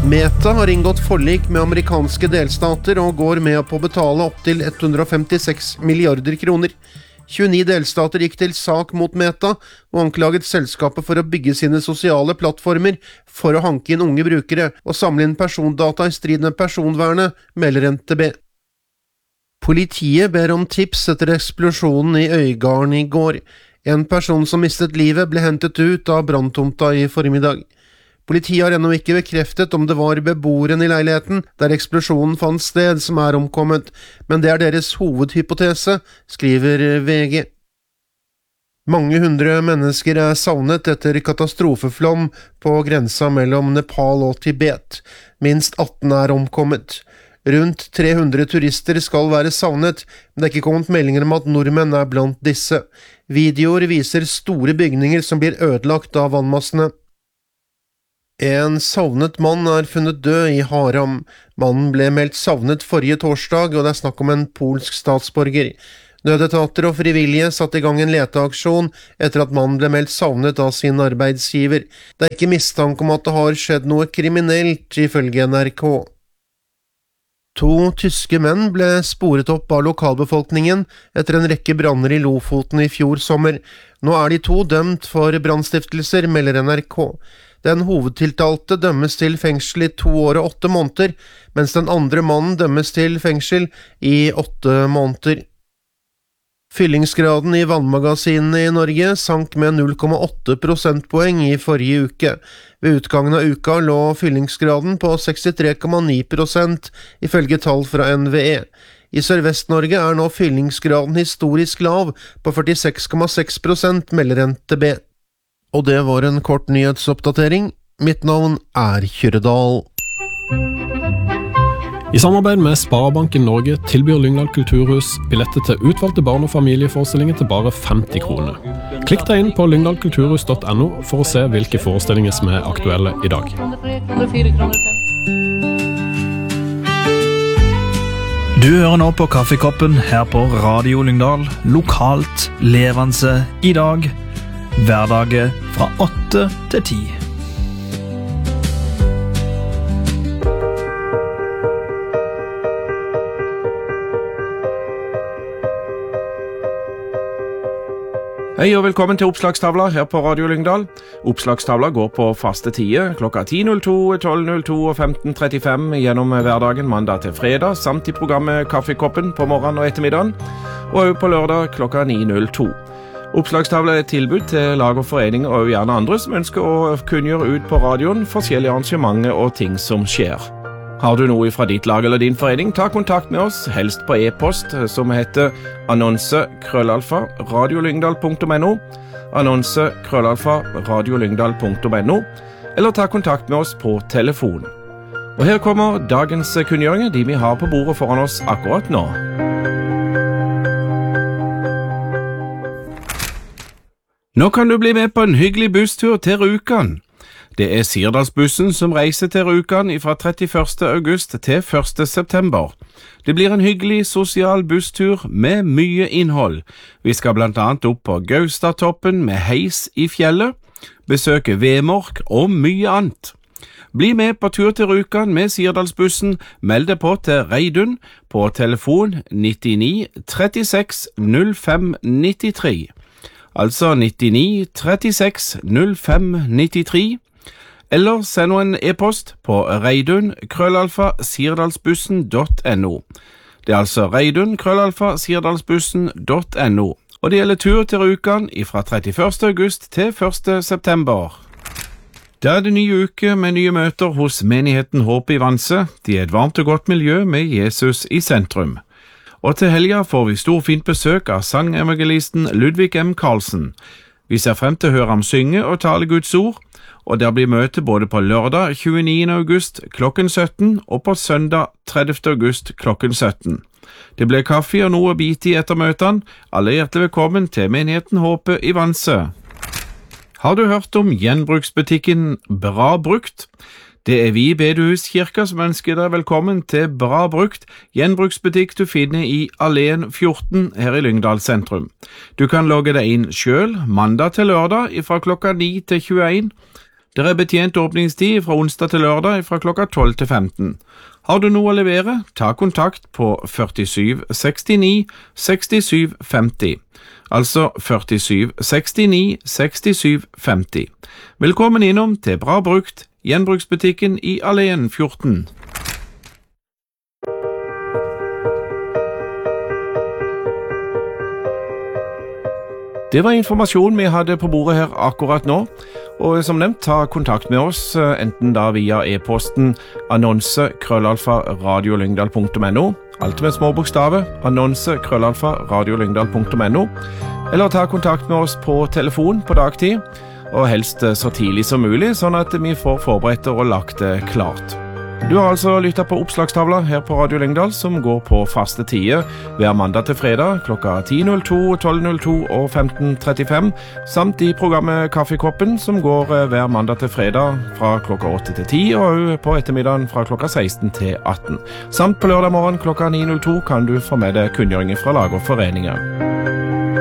Meta har inngått forlik med amerikanske delstater og går med på å betale opp til 156 milliarder kroner. 29 delstater gikk til sak mot Meta og anklaget selskapet for å bygge sine sosiale plattformer for å hanke inn unge brukere og samle inn persondata i strid med personvernet, melder NTB. Politiet ber om tips etter eksplosjonen i Øygarden i går. En person som mistet livet ble hentet ut av branntomta i formiddag. Politiet har ennå ikke bekreftet om det var beboeren i leiligheten der eksplosjonen fant sted som er omkommet, men det er deres hovedhypotese, skriver VG. Mange hundre mennesker er savnet etter katastrofeflom på grensa mellom Nepal og Tibet. Minst 18 er omkommet. Rundt 300 turister skal være savnet, men det er ikke kommet meldinger om at nordmenn er blant disse. Videoer viser store bygninger som blir ødelagt av vannmassene. En savnet mann er funnet død i Haram. Mannen ble meldt savnet forrige torsdag, og det er snakk om en polsk statsborger. Nødetater og frivillige satte i gang en leteaksjon etter at mannen ble meldt savnet av sin arbeidsgiver. Det er ikke mistanke om at det har skjedd noe kriminelt, ifølge NRK. 2 tyske menn ble sporet opp av lokalbefolkningen etter en rekke branner i Lofoten i fjor sommer. Nå er de 2 dømt for brannstiftelser, melder NRK. Den hovedtiltalte dømmes til fengsel i 2 år og 8 måneder, mens den andre mannen dømmes til fengsel i 8 måneder. Fyllingsgraden i vannmagasinene i Norge sank med 0,8 prosentpoeng i forrige uke. Ved utgangen av uka lå fyllingsgraden på 63,9%, ifølge tall fra NVE. I Sørvest-Norge er nå fyllingsgraden historisk lav på 46,6%, melder NTB. Og det var en kort nyhetsoppdatering. Mitt navn er Kyrredal. I samarbeid med Sparebanken Norge tilbyr Lyngdal Kulturhus billetter til utvalgte barn- og familieforestillinger til bare 50 kroner. Klikk deg inn på lyngdalkulturhus.no for å se hvilke forestillinger som er aktuelle i dag. Du hører nå på Kaffekoppen her på Radio Lyngdal, lokalt, levende i dag, hverdager fra 8 til 10. Hei og velkommen til Oppslagstavla her på Radio Lyngdal. Oppslagstavla går på faste tider, klokka 10.02, 12.02 og 15.35 gjennom hverdagen mandag til fredag, samt i programmet Kaffekoppen på morgenen og ettermiddagen, og også på lørdag klokka 9.02. Oppslagstavla er et tilbud til lag og foreninger og gjerne andre som ønsker å kunngjøre ut på radioen forskjellige arrangementer og ting som skjer. Har du noe fra ditt lag eller din forening, ta kontakt med oss, helst på e-post som heter annonse@radiolyngdal.no, annonse@radiolyngdal.no, eller ta kontakt med oss på telefon. Og her kommer dagens kunngjøringer, de vi har på bordet foran oss akkurat nå. Nå kan du bli med på en hyggelig busstur til Rjukan. Det er Sirdalsbussen som reiser til Rjukan fra 31. august til 1. september. Det blir en hyggelig sosial busstur med mye innhold. Vi skal blant annet opp på Gaustatoppen med heis i fjellet, besøke Vemork og mye annet. Bli med på tur til Rjukan med Sirdalsbussen, meld deg på til Reidun på telefon 99 36 05 93. Altså 99 36 05 93. Eller send en e-post på reidun@sirdalsbussen.no. Det er altså reidun@sirdalsbussen.no, og det gjelder tur til Rjukan fra 31. august til 1. september. Da er det ny uke med nye møter hos menigheten Håp i Vanse. De er et varmt og godt miljø med Jesus i sentrum. Og til helga får vi storfint besøk av sangevangelisten Ludvig M. Karlsen. Vi ser frem til å høre ham synge og tale Guds ord, og der blir møte både på lørdag 29. august klokken 17 og på søndag 30. august klokken 17. Det blir kaffe og noe å bite i etter møtene. Alle hjertelig velkommen til menigheten Håpet i Vanse. Har du hørt om gjenbruksbutikken Bra Brukt? Det er vi i Bedehuskirka som ønsker deg velkommen til Bra Brukt, gjenbruksbutikk du finner i Alléen 14 her i Lyngdal sentrum. Du kan logge deg inn selv mandag til lørdag fra klokka 9 til 21. Det er betjent åpningstid fra onsdag til lørdag fra klokka 12 til 15. Har du noe å levere, ta kontakt på 47 69 67 50. Altså 47 69 67 50. Velkommen innom til Bra Brukt, gjenbruksbutikken i Alleen 14. Det var informasjon vi hadde på bordet her akkurat nå, og som nevnt, ta kontakt med oss, enten da via e-posten annonse@radiolyngdal.no, alt med små bokstaver, annonse@radiolyngdal.no, eller ta kontakt med oss på telefon på dagtid, og helst så tidlig som mulig, sånn at vi får forberedt og lagt det klart. Du har altså lyttet på oppslagstavla her på Radio Lyngdal, som går på faste tider hver mandag til fredag klokka 10.02, 12.02 og 15.35, samt i programmet Kaffekoppen, som går hver mandag til fredag fra klokka 8 til 10, og på ettermiddagen fra klokka 16 til 18. Samt på lørdag morgen klokka 9.02 kan du få med deg kunngjøringer fra lag og foreninger.